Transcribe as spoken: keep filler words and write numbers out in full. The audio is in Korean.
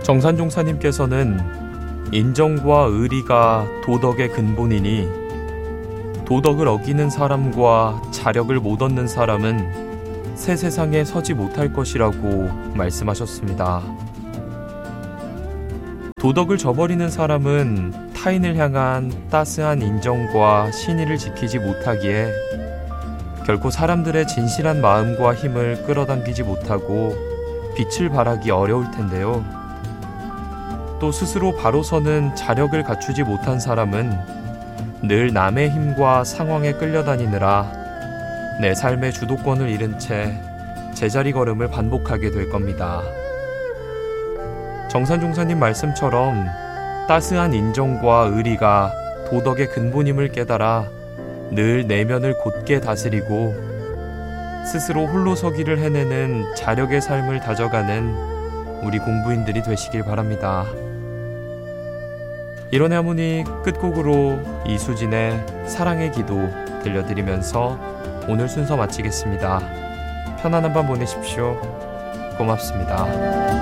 정산종사님께서는 인정과 의리가 도덕의 근본이니 도덕을 어기는 사람과 자력을 못 얻는 사람은 새 세상에 서지 못할 것이라고 말씀하셨습니다. 도덕을 저버리는 사람은 타인을 향한 따스한 인정과 신의를 지키지 못하기에 결코 사람들의 진실한 마음과 힘을 끌어당기지 못하고 빛을 발하기 어려울 텐데요. 또 스스로 바로 서는 자력을 갖추지 못한 사람은 늘 남의 힘과 상황에 끌려다니느라 내 삶의 주도권을 잃은 채 제자리 걸음을 반복하게 될 겁니다. 정산종사님 말씀처럼 따스한 인정과 의리가 도덕의 근본임을 깨달아 늘 내면을 곧게 다스리고 스스로 홀로 서기를 해내는 자력의 삶을 다져가는 우리 공부인들이 되시길 바랍니다. 이론의 하모니 끝곡으로 이수진의 사랑의 기도 들려드리면서 오늘 순서 마치겠습니다. 편안한 밤 보내십시오. 고맙습니다.